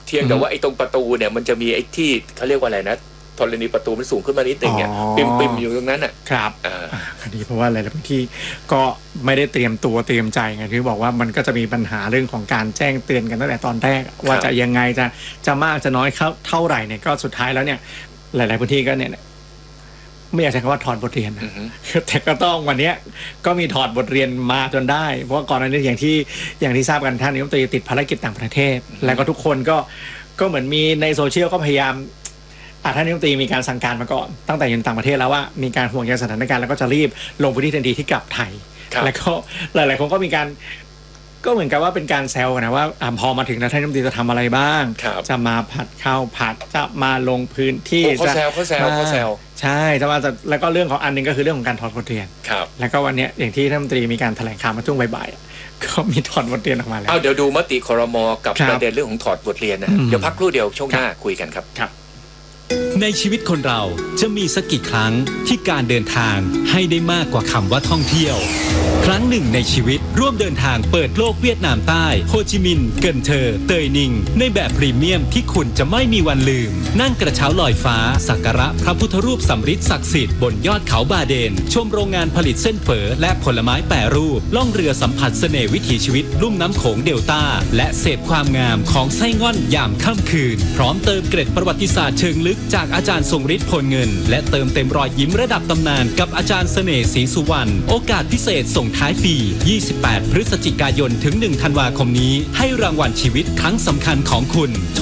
เทียงแต่ว่าไอ้ตรงประตูเนี่ยมันจะมีไอ้ที่เขาเรียกว่าอะไรนะธรณีประตูมันสูงขึ้นมานิดนึงเนี่ยปิ่มๆอยู่ตรงนั้นอ่ะครับอันนี้เพราะว่าหลายๆพื้นที่ก็ไม่ได้เตรียมตัวเตรียมใจไงที่บอกว่ามันก็จะมีปัญหาเรื่องของการแจ้งเตือนกันตั้งแต่ตอนแรกว่าจะยังไงจะมากจะน้อยเท่าไหร่เนี่ยก็สุดท้ายแล้วเนี่ยหลายๆพื้นที่ก็เนี่ยไม่อยากใช้คำว่าถอดบทเรียนนะแต่ก็ต้องวันนี้ก็มีถอดบทเรียนมาจนได้เพราะก่อนหน้านี้อย่างที่ทราบกันท่านนายกรัฐมนตรีติดภารกิจต่างประเทศแล้วก็ทุกคนก็เหมือนมีในโซเชียลก็พยายามท่านนายกรัฐมนตรีมีการสั่งการมาก่อนตั้งแต่อยู่ต่างประเทศแล้วว่ามีการห่วงใยสถานการณ์แล้วก็จะรีบลงพื้นที่ทันทีที่กลับไทยแล้วก็หลายๆคนก็มีการก็เหมือนกับว่าเป็นการแซวกันนะว่าพอมาถึงแล้วท่านนายกรัฐมนตรีจะทำอะไรบ้างจะมาผัดข้าวผัดจะมาลงพื้นที่เขาแซวใช่จะมาแล้วก็เรื่องของอันนึงก็คือเรื่องของการถอดบทเรียนแล้วก็วันนี้อย่างที่ท่านรัฐมนตรีมีการแถลงข่าวมาช่วงบ่ายๆก็มีถอดบทเรียนออกมาแล้วเดี๋ยวดูมติครม.กับประเด็นเรื่องของถอดบทเรียนนะเดี๋ยวพักครู่เดียวช่วงหน้าคุยกันครับในชีวิตคนเราจะมีสักกี่ครั้งที่การเดินทางให้ได้มากกว่าคำว่าท่องเที่ยวครั้งหนึ่งในชีวิตร่วมเดินทางเปิดโลกเวียดนามใต้โฮจิมินห์เกินเทอร์เตยนิงในแบบพรีเมียมที่คุณจะไม่มีวันลืมนั่งกระเช้าลอยฟ้าสักการะพระพุทธรูปสำริดศักดิ์สิทธิ์บนยอดเขาบาเดนชมโรงงานผลิตเส้นเฝอและผลไม้แปรรูปล่องเรือสัมผัสเสน่ห์วิถีชีวิตลุ่มน้ำโขงเดลต้าและเสพความงามของไส้ง่อนยามค่ำคืนพร้อมเติมเกร็ดประวัติศาสตร์เชิงลึกจากอาจารย์ทรงฤทธิ์พลเงินและเติมเต็มรอยยิ้มระดับตำนานกับอาจารย์เสน่ห์ศรีสุวรรณโอกาสพิเศษส่งท้ายปี28 พฤศจิกายนถึง1ธันวาคมนี้ให้รางวัลชีวิตครั้งสำคัญของคุณโทร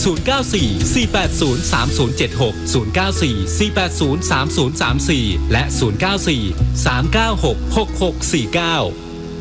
0944803076 0944803034และ0943966649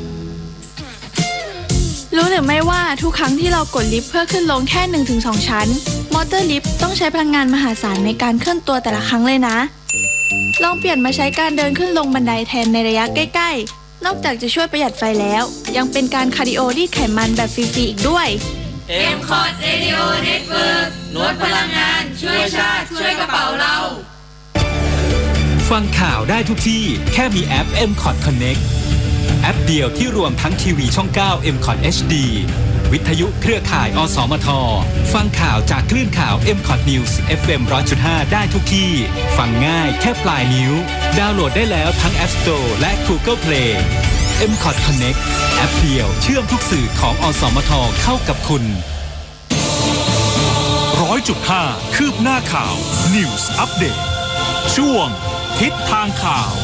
รู้หรือไม่ว่าทุกครั้งที่เรากดลิฟต์เพื่อขึ้นลงแค่ 1-2 ชั้นมอเตอร์ลิฟต์ต้องใช้พลังงานมหาศาลในการเคลื่อนตัวแต่ละครั้งเลยนะลองเปลี่ยนมาใช้การเดินขึ้นลงบันไดแทนในระยะใกล้ๆนอกจากจะช่วยประหยัดไฟแล้วยังเป็นการคาร์ดิโอรีดไขมันแบบฟรีๆอีกด้วย M-Cot Radio Network ลดพลังงานช่วยชาติช่วยกระเป๋าเราฟังข่าวได้ทุกที่แค่มีแอป M-Cot Connectแอปเดียวที่รวมทั้งทีวีช่อง 9 M-Cot HD วิทยุเครือข่ายอสมทฟังข่าวจากคลื่นข่าว M-Cot News FM 100.5 ได้ทุกที่ฟังง่ายแค่ปลายนิ้วดาวน์โหลดได้แล้วทั้ง App Store และ Google Play M-Cot Connect แอปเดียวเชื่อมทุกสื่อของอสมทเข้ากับคุณ 100.5 คืบหน้าข่าว News Update ช่วงทิศทางข่าว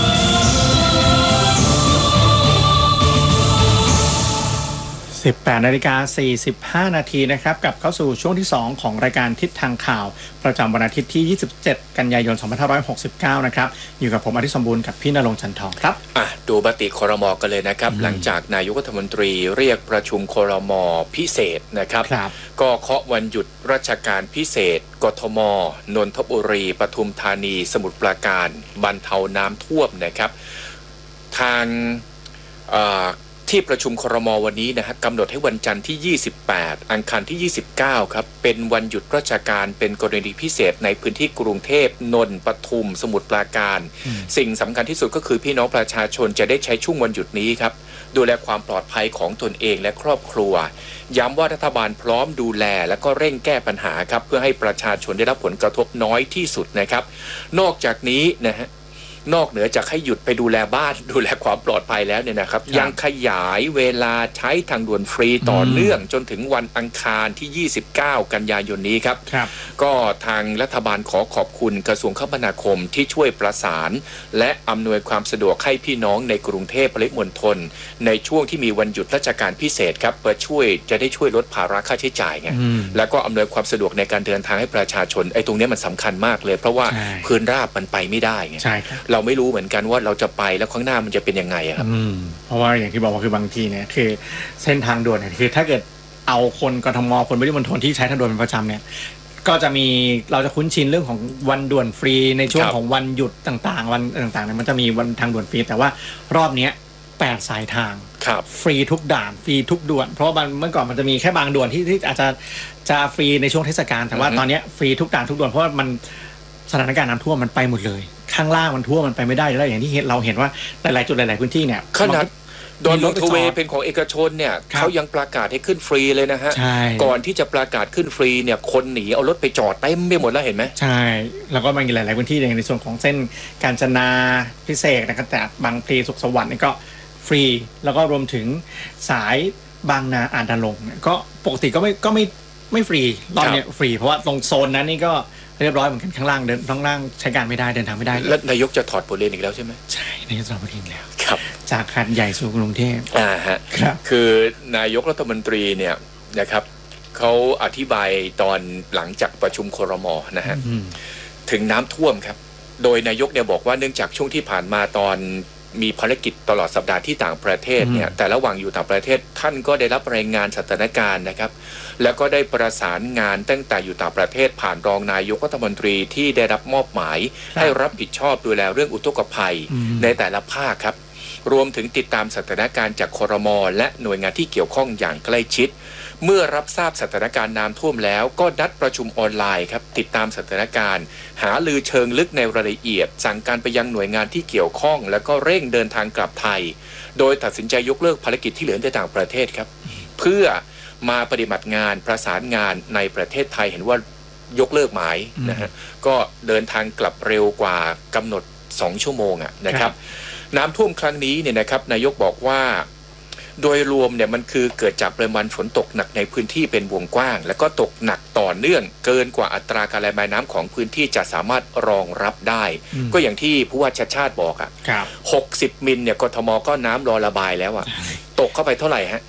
18:45 นาทีนะครับกลับเข้าสู่ช่วงที่2ของรายการทิศทางข่าวประจำวันอาทิตย์ที่27กันยายน2569นะครับอยู่กับผมอธิสมบูรณ์กับพี่ณรงค์ จันทองครับดูมติครม.กันเลยนะครับหลังจากนายกรัฐมนตรีเรียกประชุมครม.พิเศษนะครับก็เคาะวันหยุดราชการพิเศษกทม.นนทบุรีปทุมธานีสมุทรปราการบรรเทาน้ำท่วมนะครับทางที่ประชุมครม.วันนี้นะฮะกำหนดให้วันจันทร์ที่28อังคารที่29ครับเป็นวันหยุดราชการเป็นกรณีพิเศษในพื้นที่กรุงเทพนนท์ปทุมสมุทรปราการสิ่งสำคัญที่สุดก็คือพี่น้องประชาชนจะได้ใช้ช่วงวันหยุดนี้ครับดูแลความปลอดภัยของตนเองและครอบครัวย้ำว่ารัฐบาลพร้อมดูแลและก็เร่งแก้ปัญหาครับเพื่อให้ประชาชนได้รับผลกระทบน้อยที่สุดนะครับนอกจากนี้นะฮะนอกเหนือจากให้หยุดไปดูแลบ้านดูแลความปลอดภัยแล้วเนี่ยนะครับยังขยายเวลาใช้ทางด่วนฟรีต่อเนื่องจนถึงวันอังคารที่29กันยายนนี้ครับก็ทางรัฐบาลขอขอบคุณกระทรวงคมนาคมที่ช่วยประสานและอำนวยความสะดวกให้พี่น้องในกรุงเทพปริมณฑลในช่วงที่มีวันหยุดราชการพิเศษครับเพื่อจะได้ช่วยลดภาระค่าใช้จ่ายไงแล้วก็อำนวยความสะดวกในการเดินทางให้ประชาชนไอ้ตรงนี้มันสำคัญมากเลยเพราะว่าพื้นราบมันไปไม่ได้ไงเราไม่รู้เหมือนกันว่าเราจะไปแล้วข้างหน้ามันจะเป็นยังไงครับเพราะว่าอย่างที่บอกว่าคือบางทีเนี่ยคือเส้นทางด่วนเนี่ยคือถ้าเกิดเอาคนกทมคนปริมณฑลที่ใช้ทางด่วนเป็นประจำเนี่ยก็จะมีเราจะคุ้นชินเรื่องของวันด่วนฟรีในช่วงของวันหยุดต่างๆวันต่างๆเนี่ยมันจะมีวันทางด่วนฟรีแต่ว่ารอบนี้8สายทางฟรีทุกด่านฟรีทุกด่วนเพราะเมื่อก่อนมันจะมีแค่บางด่วนที่อาจจะฟรีในช่วงเทศกาลแต่ว่าตอนนี้ฟรีทุกด่านทุกด่วนเพราะว่ามันสถานการณ์น้ำท่วมมันไปหมดเลยข้างล่างมันท่วมมันไปไม่ได้แล้วอย่างที่เราเห็นว่าหลายๆจุดหลายๆพื้นที่เนี่ยดอนเมืองทเวเป็นของเอกชนเนี่ยเขายังประกาศให้ขึ้นฟรีเลยนะฮะก่อนที่จะประกาศขึ้นฟรีเนี่ยคนหนีเอารถไปจอดเต็มไปหมดแล้วเห็นไหมใช่แล้วก็บางหลายๆพื้นที่ในส่วนของเส้นกาญจนาพิเศษนะครับแต่บางพลีสุขสวัสดิ์นี่ก็ฟรีแล้วก็รวมถึงสายบางนาอาจดาลงก็ปกติก็ไม่ฟรีตอนนี้ฟรีเพราะว่าตรงโซนนั้นนี่ก็เรียบร้อยเหมือนกันข้างล่างใช้การไม่ได้เดินทางไม่ได้แล้วนายกจะถอดบทเรียนอีกแล้วใช่ไหมใช่นายกถอดบทเรียนแล้วครับจากหาดใหญ่สู่กรุงเทพฮะคือนายกรัฐมนตรีเนี่ยนะครับเขาอธิบายตอนหลังจากประชุมครม.นะฮะถึงน้ำท่วมครับโดยนายกเนี่ยบอกว่าเนื่องจากช่วงที่ผ่านมาตอนมีภารกิจตลอดสัปดาห์ที่ต่างประเทศเนี่ยแต่ระหว่างอยู่ต่างประเทศท่านก็ได้รับรายงานสถานการณ์นะครับแล้วก็ได้ประสานงานตั้งแต่อยู่ต่างประเทศผ่านรองนายกรัฐมนตรีที่ได้รับมอบหมายให้รับผิดชอบดูแลเรื่องอุทกภัยในแต่ละภาคครับรวมถึงติดตามสถานการณ์จากครม.และหน่วยงานที่เกี่ยวข้องอย่างใกล้ชิดเมื่อรับทราบสถานการณ์น้ำท่วมแล้วก็นัดประชุมออนไลน์ครับติดตามสถานการณ์หาลือเชิงลึกในรายละเอียดสั่งการไปยังหน่วยงานที่เกี่ยวข้องแล้วก็เร่งเดินทางกลับไทยโดยตัดสินใจยกเลิกภารกิจที่เหลือในต่างประเทศครับเพื่อมาปฏิบัติงานประสานงานในประเทศไทยเห็นว่ายกเลิกหมายนะฮะก็เดินทางกลับเร็วกว่ากำหนด2ชั่วโมงนะครับน้ำท่วมครั้งนี้เนี่ยนะครับนายกบอกว่าโดยรวมเนี่ยมันคือเกิดจากปริมาณฝนตกหนักในพื้นที่เป็นวงกว้างแล้วก็ตกหนักต่อเนื่องเกินกว่าอัตราการระบายน้ำของพื้นที่จะสามารถรองรับได้ก็อย่างที่ผู้ว่าชัชชาติบอก60 มิลเนี่ยกทมก็น้ำรอระบายแล้วตกเข้าไปเท่าไหร่ฮะ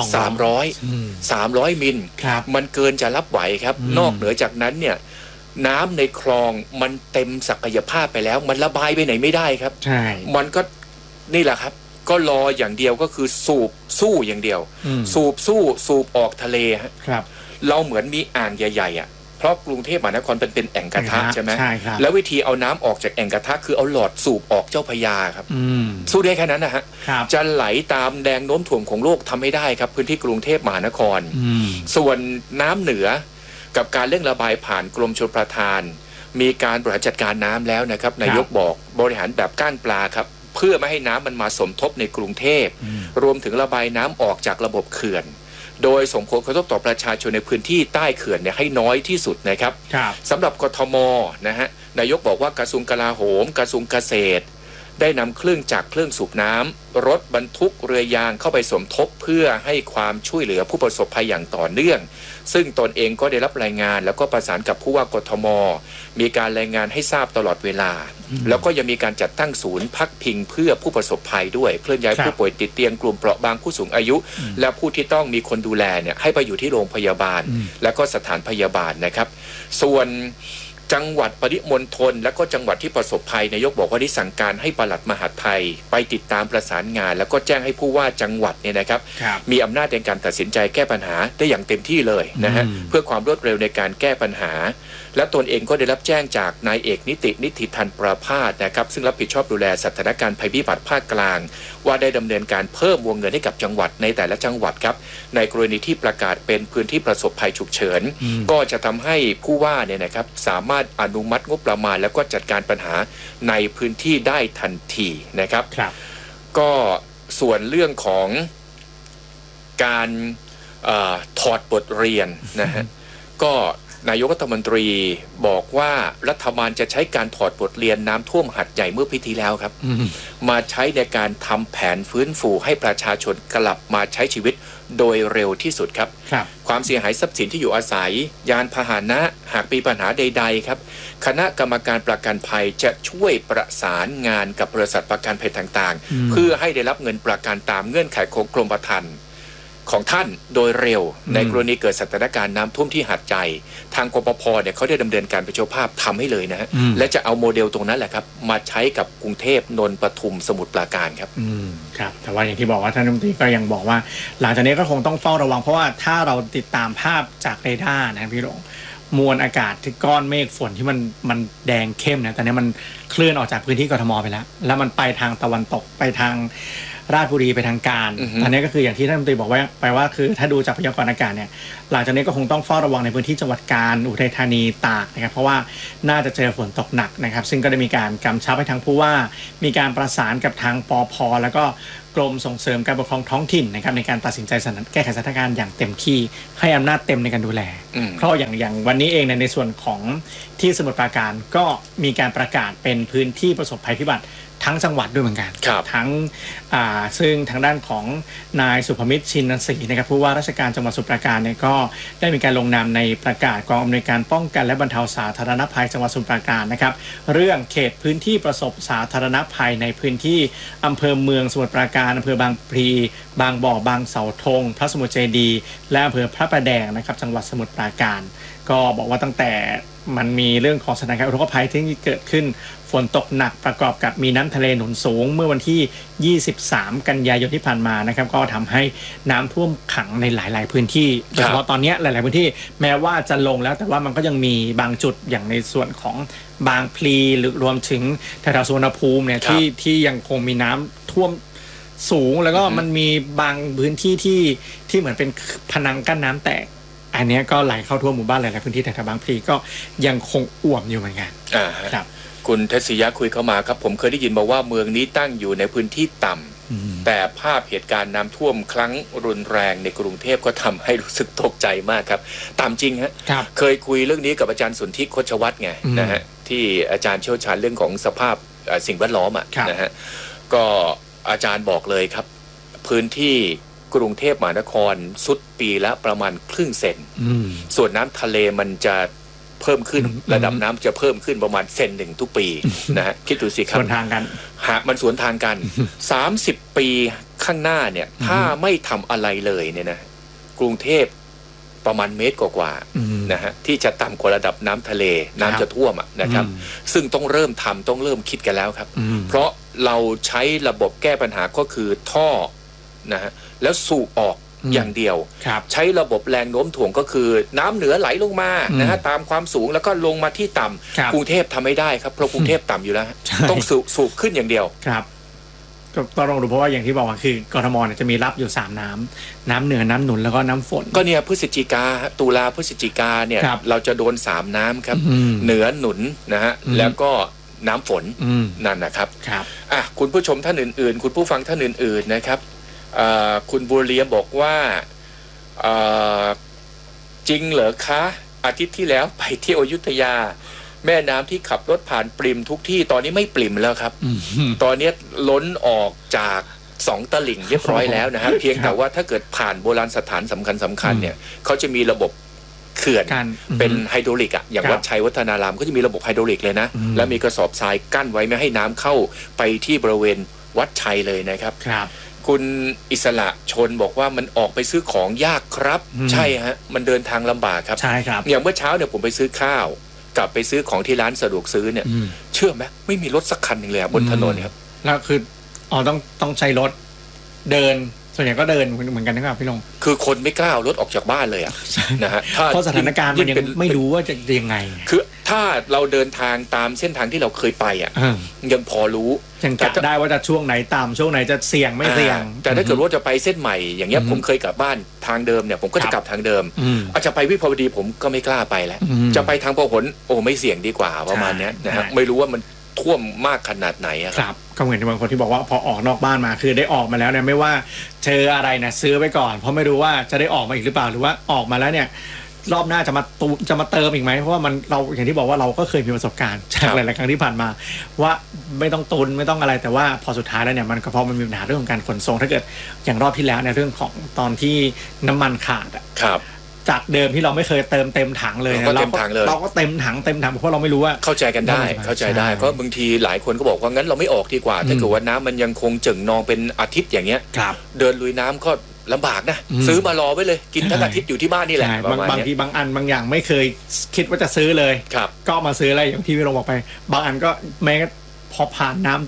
300 มิลมันเกินจะรับไหวครับนอกเหนือจากนั้นเนี่ยน้ำในคลองมันเต็มศักยภาพไปแล้วมันระบายไปไหนไม่ได้ครับมันก็นี่แหละครับก็รออย่างเดียวก็คือสูบสู้อย่างเดียวสูบออกทะเลครับเราเหมือนมีอ่างใหญ่ๆเพราะกรุงเทพมหานครเป็นแอ่งกระทะใช่ไหมแล้ววิธีเอาน้ำออกจากแอ่งกระทะคือเอาหลอดสูบออกเจ้าพระยาครับสู้ได้แค่นั้นนะฮะจะไหลตามแรงโน้มถ่วงของโลกทำไม่ได้ครับพื้นที่กรุงเทพมหานครส่วนน้ำเหนือกับการเร่งระบายผ่านกรมชลประทานมีการบริหารจัดการน้ำแล้วนะครับนายกบอกบริหารแบบก้านปลาครับเพื่อไม่ให้น้ำมันมาสมทบในกรุงเทพรวมถึงระบายน้ำออกจากระบบเขื่อนโดยส่งผลกระทบต่อประชาชนในพื้นที่ใต้เขื่อนเนี่ยให้น้อยที่สุดนะครับสำหรับกทมนะฮะนายกบอกว่ากระทรวงกลาโหมกระทรวงเกษตรได้นำเครื่องสูบน้ำรถบรรทุกเรือยางเข้าไปสมทบเพื่อให้ความช่วยเหลือผู้ประสบภัยอย่างต่อเนื่องซึ่งตนเองก็ได้รับรายงานแล้วก็ประสานกับผู้ว่ากทมมีการรายงานให้ทราบตลอดเวลาแล้วก็ยังมีการจัดตั้งศูนย์พักพิงเพื่อผู้ประสบภัยด้วยเคลื่อนย้ายผู้ป่วยติดเตียงกลุ่มเปราะบางผู้สูงอายุและผู้ที่ต้องมีคนดูแลเนี่ยให้ไปอยู่ที่โรงพยาบาลและก็สถานพยาบาลนะครับส่วนจังหวัดปริมณฑลและก็จังหวัดที่ประสบภัยนายกบอกว่าได้สั่งการให้ปลัดมหาดไทยไปติดตามประสานงานแล้วก็แจ้งให้ผู้ว่าจังหวัดเนี่ยนะครับมีอำนาจในการตัดสินใจแก้ปัญหาได้อย่างเต็มที่เลยนะฮะเพื่อความรวดเร็วในการแก้ปัญหาและตนเองก็ได้รับแจ้งจากนายเอกนิติธันประภาสนะครับซึ่งรับผิดชอบดูแลสถานการณ์ภัยพิบัติภาคกลางว่าได้ดำเนินการเพิ่มวงเงินให้กับจังหวัดในแต่ละจังหวัดครับในกรณีที่ประกาศเป็นพื้นที่ประสบภัยฉุกเฉินก็จะทำให้ผู้ว่าเนี่ยนะครับสามารถอนุมัติงบประมาณแล้วก็จัดการปัญหาในพื้นที่ได้ทันทีนะครับก็ส่วนเรื่องของการถอดบทเรียนนะฮะก็นายกรัฐมนตรีบอกว่ารัฐบาลจะใช้การถอดบทเรียนน้ำท่วมหาดใหญ่เมื่อปีที่แล้วครับมาใช้ในการทำแผนฟื้นฟูให้ประชาชนกลับมาใช้ชีวิตโดยเร็วที่สุดครับความเสียหายทรัพย์สินที่อยู่อาศัยยานพาหนะหากมีปัญหาใดๆครับคณะกรรมการประกันภัยจะช่วยประสานงานกับบริษัทประกันภัยต่างๆเพื่อให้ได้รับเงินประกันตามเงื่อนไขของกรมธรรม์ของท่านโดยเร็วในกรณีเกิดสถานการณ์น้ำท่วมที่หาดใหญ่ทางกปภเนี่ยเขาได้ดำเนินการเป็นเจ้าภาพทำให้เลยนะฮะและจะเอาโมเดลตรงนั้นแหละครับมาใช้กับกรุงเทพนนท์ปทุมสมุทรปราการครับครับแต่ว่าอย่างที่บอกว่าท่านรัฐมนตรีก็ยังบอกว่าหลังจากนี้ก็คงต้องเฝ้าระวังเพราะว่าถ้าเราติดตามภาพจากเรดาร์นะพี่หลงมวลอากาศที่ก้อนเมฆฝนที่มันแดงเข้มนะตอนนี้มันเคลื่อนออกจากพื้นที่กทมไปแล้วมันไปทางตะวันตกไปทางราชบุรีไปทางการตอนนี้ก็คืออย่างที่ท่านรัฐมนตรีบอกไว้ไปว่าคือถ้าดูจากพยากรณ์อากาศเนี่ยหลังจากนี้ก็คงต้องเฝ้าระวังในพื้นที่จังหวัดกาญอุทัยธานีตากนะครับเพราะว่าน่าจะเจอฝนตกหนักนะครับซึ่งก็ได้มีการกำชับให้ทางผู้ว่ามีการประสานกับทางปภ.แล้วก็กรมส่งเสริมการปกครองท้องถิ่นนะครับในการตัดสินใจแก้ไขสถานการณ์อย่างเต็มที่ให้อำนาจเต็มในการดูแลเพราะอย่างวันนี้เองในส่วนของที่สมุทรปราการก็มีการประกาศเป็นพื้นที่ประสบภัยพิบัติทั้งจังหวัดด้วยเหมือนกันทั้งซึ่งทางด้านของนายสุภมิตรชินศรีนะครับผู้ว่าราชการจังหวัดสมุทรปราการเนี่ยก็ได้มีการลงนามในประกาศกองอำนวยการป้องกันและบรรเทาสาธารณภัยจังหวัดสมุทรปราการนะครับเรื่องเขตพื้นที่ประสบสาธารณภัยในพื้นที่อำเภอเมืองสมุทรปราการอำเภอบางพลีบางบ่อบางเสาธงพระสมุทรเจดีย์และอำเภอพระประแดงนะครับจังหวัดสมุทรปราการก็บอกว่าตั้งแต่มันมีเรื่องของสถานการณ์อุทกภัยที่เกิดขึ้นฝนตกหนักประกอบกับมีน้ำทะเลหนุนสูงเมื่อวันที่23กันยายนที่ผ่านมานะครับก็ทำให้น้ำท่วมขังในหลายๆพื้นที่โดยเฉพาะตอนนี้หลายๆพื้นที่แม้ว่าจะลงแล้วแต่ว่ามันก็ยังมีบางจุดอย่างในส่วนของบางพลีหรือรวมถึงแถวๆสุวรรณภูมิเนี่ยที่ยังคงมีน้ำท่วมสูงแล้วก็มันมีบางพื้นที่ที่เหมือนเป็นผนังกั้นน้ำแตกอันนี้ก็ไหลเข้าท่วมหมู่บ้านหลายๆพื้นที่แต่บางพลีก็ยังคงอ่วมอยู่เหมือนกันครับคุณทัศยะคุยเข้ามาครับผมเคยได้ยินมาว่าเมืองนี้ตั้งอยู่ในพื้นที่ต่ำแต่ภาพเหตุการณ์น้ำท่วมครั้งรุนแรงในกรุงเทพก็ทำให้รู้สึกตกใจมากครับต่ำจริงฮะเคยคุยเรื่องนี้กับอาจารย์สุนทรโคชวัฒน์ไงนะฮะที่อาจารย์เชี่ยวชาญเรื่องของสภาพสิ่งแวดล้อมนะฮะก็อาจารย์บอกเลยครับพื้นที่กรุงเทพมหานครสุดปีละประมาณครึ่งเซนส่วนน้ำทะเลมันจะเพิ่มขึ้นระดับน้ำจะเพิ่มขึ้นประมาณเซนหนึ่งทุกปีนะฮะคิดดูสิครับสวนทางกันหากมันสวนทางกัน30 ปีข้างหน้าเนี่ยถ้าไม่ทำอะไรเลยเนี่ยนะกรุงเทพประมาณเมตรกว่าๆนะฮะที่จะต่ำกว่าระดับน้ำทะเลน้ำจะท่วมนะครับซึ่งต้องเริ่มทำต้องเริ่มคิดกันแล้วครับเพราะเราใช้ระบบแก้ปัญหาก็คือท่อนะฮะแล้วสูบออกอย่างเดียวใช้ระบบแรงโน้มถ่วงก็คือน้ำเหนือไหลลงมานะฮะตามความสูงแล้วก็ลงมาที่ต่ำกรุงเทพทำไม่ได้ครับเพราะกรุงเทพต่ำอยู่แล้วต้องสูบขึ้นอย่างเดียวครับก็ต้องลองดูเพราะว่าอย่างที่บอกว่าคือกทมเนี่ยจะมีรับอยู่3น้ำเหนือน้ำหนุนแล้วก็น้ำฝนก็เนี่ยพฤศจิกาตุลาพฤศจิกาเนี่ยเราจะโดน3น้ำครับเหนือหนุนนะฮะแล้วก็น้ำฝนนั่นนะครับคุณผู้ชมท่านอื่นๆคุณผู้ฟังท่านอื่นๆนะครับคุณบัวเลียมบอกว่าจริงเหรอคะอาทิตย์ที่แล้วไปที่อยุธยาแม่น้ำที่ขับรถผ่านปริ่มทุกที่ตอนนี้ไม่ปริ่มแล้วครับตอนนี้ล้นออกจาก2 ตลิ่งเรียบร้อยแล้วนะฮะเพียงแต่ว่าถ้าเกิดผ่านโบราณสถานสำคัญเนี่ยเขาจะมีระบบเขื่อนเป็นไฮดรอลิกอย่างวัดชัยวัฒนารามก็จะมีระบบไฮดรอลิกเลยนะแล้วมีกระสอบทรายกั้นไว้ไม่ให้น้ำเข้าไปที่บริเวณวัดชัยเลยนะครับคุณอิสระชนบอกว่ามันออกไปซื้อของยากครับใช่ฮะมันเดินทางลำบากครับใช่ครับอย่างเมื่อเช้าเนี่ยผมไปซื้อข้าวกลับไปซื้อของที่ร้านสะดวกซื้อเนี่ยเชื่อไหมไม่มีรถสักคันหนึ่งเลยบนถนนครับแล้วคือต้องใช้รถเดินส่วนใหญ่ก็เดินเหมือนกันนะครับพี่ลงคือคนไม่กล้าเอารถออกจากบ้านเลยนะฮะเพราะสถานการณ์มันยังไม่รู้ว่าจะยังไงคือถ้าเราเดินทางตามเส้นทางที่เราเคยไปยังพอรู้ยังจับได้ว่าจะช่วงไหนตามช่วงไหนจะเสี่ยงไม่เสี่ยงแต่ถ้าเกิดว่าจะไปเส้นใหม่อย่างเงี้ยผมเคยกลับบ้านทางเดิมเนี่ยผมก็จะกลับทางเดิมอาจจะไปวิภาวดีผมก็ไม่กล้าไปแล้วจะไปทางพหลไม่เสี่ยงดีกว่าประมาณนี้นะฮะไม่รู้ว่ามันท่วมมากขนาดไหนครับก็เหมือนบางคนที่บอกว่าพอออกนอกบ้านมาคือได้ออกมาแล้วเนี่ยไม่ว่าเจออะไรนะซื้อไว้ก่อนเพราะไม่รู้ว่าจะได้ออกมาอีกหรือเปล่าหรือว่าออกมาแล้วเนี่ยรอบหน้าจะมาเติมอีกไหมเพราะว่ามันเราอย่างที่บอกว่าเราก็เคยมีประสบการณ์จากหลายๆครั้งที่ผ่านมาว่าไม่ต้องตุนไม่ต้องอะไรแต่ว่าพอสุดท้ายแล้วเนี่ยมันก็เพราะมันมีปัญหาเรื่องของการขนส่งถ้าเกิดอย่างรอบที่แล้วในเรื่องของตอนที่น้ำมันขาดจากเดิมที่เราไม่เคยเติมเต็มถังเลยเราก็เต็มถังเพราะเราไม่รู้ว่าเข้าใจกันได้เพราะบางทีหลายคนก็บอกว่างั้นเราไม่ออกดีกว่าถ้าเกิดว่าน้ำมันยังคงเจิ่งนองเป็นอาทิตย์อย่างเงี้ยเดินลุยน้ำก็ลำบากนะซื้อมารอไว้เลยกินทั้งอาทิตย์อยู่ที่บ้านนี่แหละบางทีบางอันบางอย่างไม่เคยคิดว่าจะซื้อเลยก็มาซื้ออะไรอย่างที่พี่ลงบอกไปบางอันก็แม้พอผ่านน้ำ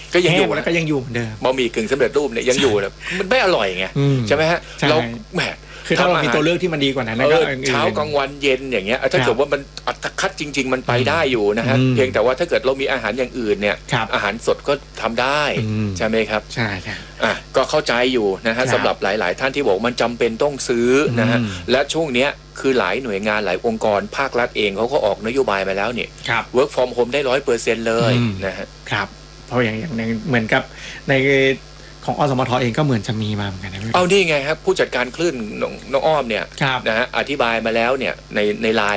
ก็ยังอยู่แล้วก็ยังอยู่เหมือนเดิมบะหมี่กึ่งสำเร็จรูปเนี่ยยังอยู่นะมันไม่อร่อยไงใช่ไหมฮะเราแหมคือถ้าเรามีตัวเลือกที่มันดีกว่านั้นก็เช้ากลางวันเย็นอย่างเงี้ยถ้าเกิดว่ามันอัตคัดจริงๆมันไปได้อยู่นะฮะเพียงแต่ว่าถ้าเกิดเรามีอาหารอย่างอื่นเนี่ยอาหารสดก็ทำได้ใช่ไหมครับใช่ครับก็เข้าใจอยู่นะฮะสำหรับหลายๆท่านที่บอกมันจำเป็นต้องซื้อนะฮะและช่วงเนี้ยคือหลายหน่วยงานหลายองค์กรภาครัฐเองเขาก็ออกนโยบายมาแล้วเนี่ย work from home ได้ 100% เลยนะฮะครับเพราะอย่างเหมือนกับในของอสมทเองก็เหมือนจะมีมาเหมือนกันนะเอานี่ไงครับผู้จัดการคลื่นน้องอ้อมเนี่ยนะฮะอธิบายมาแล้วเนี่ยในไลน์